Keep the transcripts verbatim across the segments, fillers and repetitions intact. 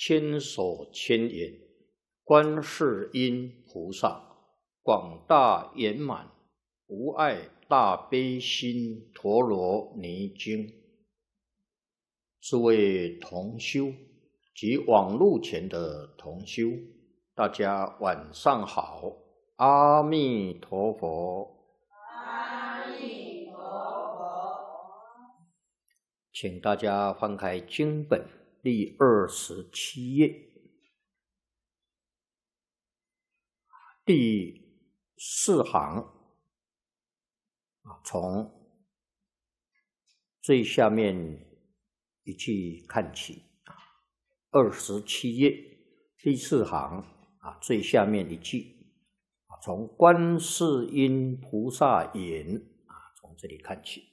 千手千眼，观世音菩萨，广大圆满，无碍大悲心陀罗尼经。诸位同修及网络前的同修，大家晚上好，阿弥陀佛。 阿弥陀佛。 请大家翻开经本第二十七页，第四行，从最下面一句看起。二十七页第四行啊，最下面一句，从观世音菩萨言啊，从这里看起。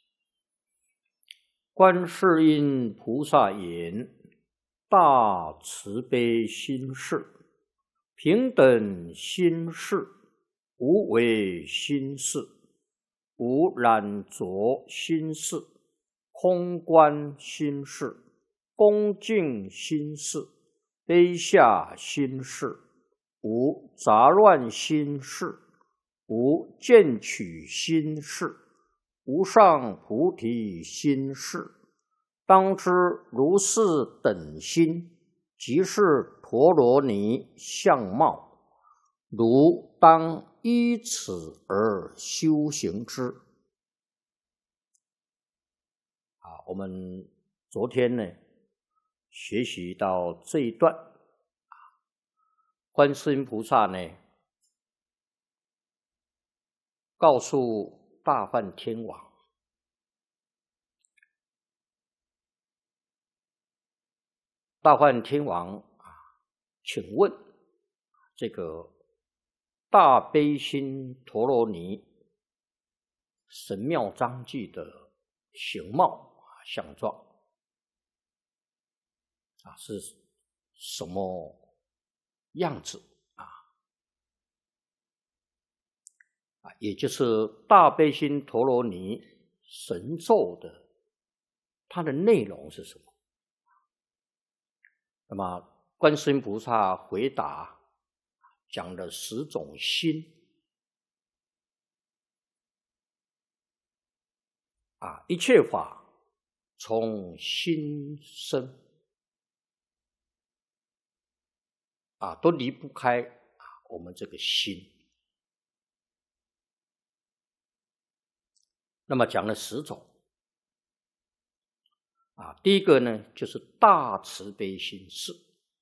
观世音菩萨言：大慈悲心事，平等心事，无为心事，无染着心事，空观心事，恭敬心事，卑下心事，无杂乱心事，无见取心事，无上菩提心事。当知如是等心，即是陀罗尼相貌，如当依此而修行之。啊，我们昨天呢学习到这一段，观世音菩萨呢告诉大梵天王，大梵天王啊，请问这个大悲心陀罗尼神妙章句的形貌相状啊，是什么样子啊？啊，也就是大悲心陀罗尼神咒的它的内容是什么？那么观世音菩萨回答，讲了十种心啊，一切法从心生啊，都离不开啊我们这个心。那么讲了十种啊，第一个呢就是大慈悲心事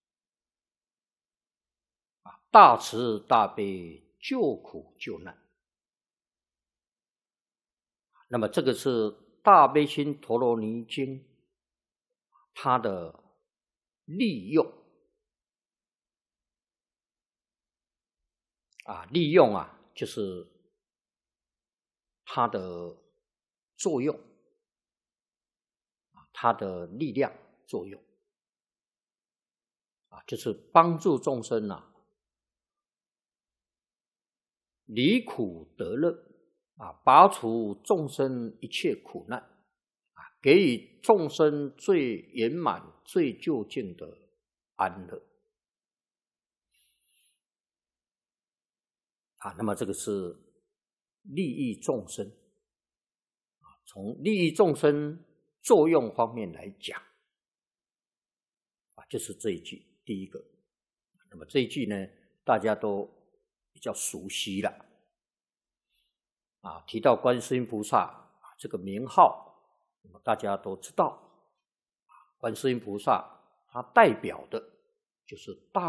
啊，大慈大悲救苦救难。那么这个是大悲心陀罗尼经它的利用啊，利用啊就是它的作用，它的力量作用啊，就是帮助众生啊离苦得乐啊，拔除众生一切苦难啊，给予众生最圆满、最究竟的安乐啊。那么这个是利益众生啊，从利益众生作用方面来讲啊，就是这一句第一个。那么这一句呢，大家都比较熟悉了啊。提到观世音菩萨这个名号，那么大家都知道，观世音菩萨它代表的就是大